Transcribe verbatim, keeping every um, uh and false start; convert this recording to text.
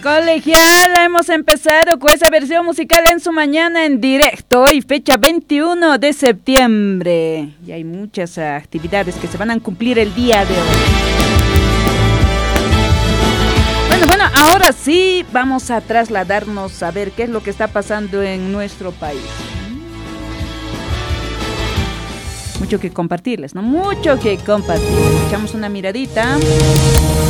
Colegiala, hemos empezado con esa versión musical en su mañana en directo. Hoy fecha veintiuno de septiembre. Y hay muchas actividades que se van a cumplir el día de hoy. Bueno, bueno, ahora sí vamos a trasladarnos a ver qué es lo que está pasando en nuestro país. Mucho que compartirles, ¿no? Mucho que compartir. Echamos una miradita.